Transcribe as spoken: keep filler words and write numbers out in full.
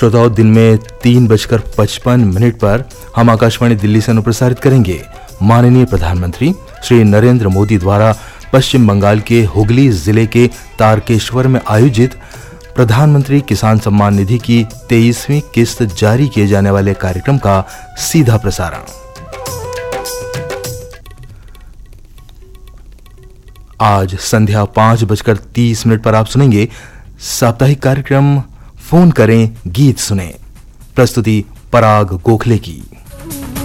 श्रोताओं, दिन में तीन बजकर पचपन मिनट पर हम आकाशवाणी दिल्ली से अनुप्रसारित करेंगे माननीय प्रधानमंत्री श्री नरेंद्र मोदी द्वारा पश्चिम बंगाल के हुगली जिले के तारकेश्वर में आयोजित प्रधानमंत्री किसान सम्मान निधि की तेईसवीं किस्त जारी किए जाने वाले कार्यक्रम का सीधा प्रसारण। आज संध्या पांच बजकर तीस मिनट पर आप सुनेंगे साप्ताहिक कार्यक्रम फोन करें गीत सुने, प्रस्तुति पराग गोखले की।